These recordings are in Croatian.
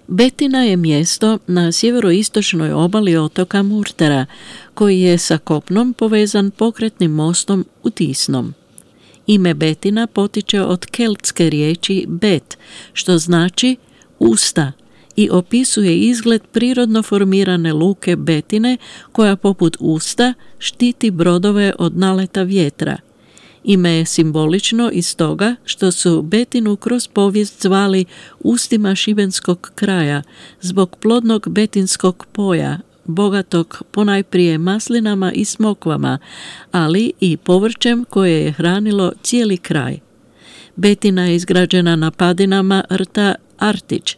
Betina je mjesto na sjeveroistočnoj obali otoka Murtera, koji je sa kopnom povezan pokretnim mostom u Tisnom. Ime Betina potiče od keltske riječi bet, što znači usta, i opisuje izgled prirodno formirane luke Betine, koja poput usta štiti brodove od naleta vjetra. Ime je simbolično iz toga što su Betinu kroz povijest zvali ustima šibenskog kraja zbog plodnog betinskog poja, bogatog ponajprije maslinama i smokvama, ali i povrćem koje je hranilo cijeli kraj. Betina je izgrađena na padinama rta Artić.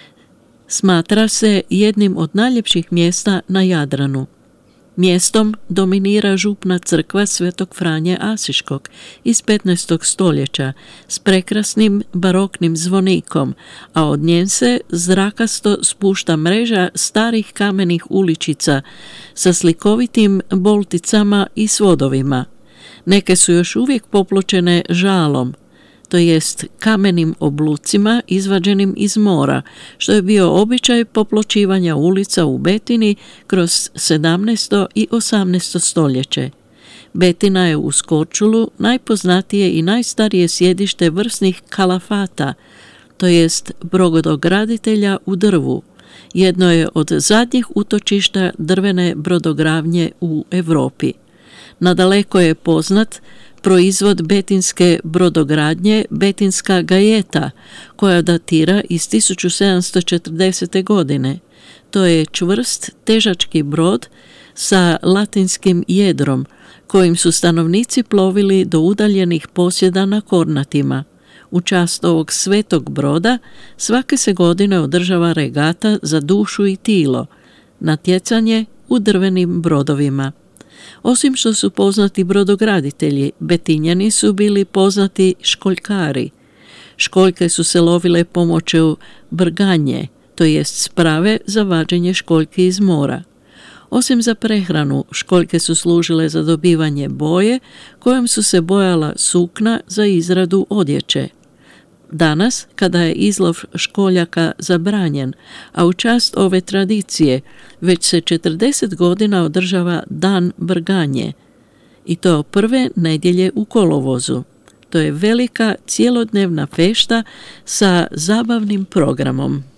Smatra se jednim od najljepših mjesta na Jadranu. Mjestom dominira župna crkva Svetog Franje Asiškog iz 15. stoljeća s prekrasnim baroknim zvonikom, a od nje se zrakasto spušta mreža starih kamenih uličica sa slikovitim bolticama i svodovima. Neke su još uvijek popločene žalom, to jest kamenim oblucima izvađenim iz mora, što je bio običaj popločivanja ulica u Betini kroz 17. i 18. stoljeće. Betina je uz Korčulu najpoznatije i najstarije sjedište vrsnih kalafata, to jest brodograditelja u drvu. Jedno je od zadnjih utočišta drvene brodogradnje u Europi. Nadaleko je poznat proizvod betinske brodogradnje Betinska gajeta, koja datira iz 1740. godine. To je čvrst, težački brod sa latinskim jedrom, kojim su stanovnici plovili do udaljenih posjeda na Kornatima. U čast ovog svetog broda svake se godine održava regata za dušu i tilo, natjecanje u drvenim brodovima. Osim što su poznati brodograditelji, Betinjani su bili poznati školjkari. Školjke su se lovile pomoću brganje, to jest sprave za vađenje školjki iz mora. Osim za prehranu, školjke su služile za dobivanje boje, kojom su se bojala sukna za izradu odjeće. Danas, kada je izlov školjaka zabranjen, a u čast ove tradicije, već se 40 godina održava Dan brganje, i to prve nedjelje u kolovozu. To je velika cijelodnevna fešta sa zabavnim programom.